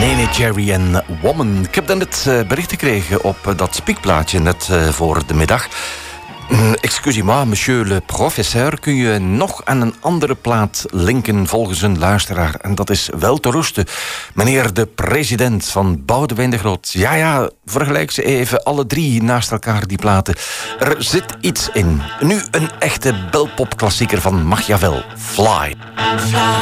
Nene Cherry en Woman. Ik heb dan net bericht gekregen op dat spiekplaatje net voor de middag. Excusez-moi, monsieur le professeur, kun je nog aan een andere plaat linken volgens een luisteraar? En dat is wel te roesten. Meneer de president van Boudewijn de Groot. Ja, vergelijk ze even alle drie naast elkaar, die platen. Er zit iets in. Nu een echte belpopklassieker van Machiavel. Fly.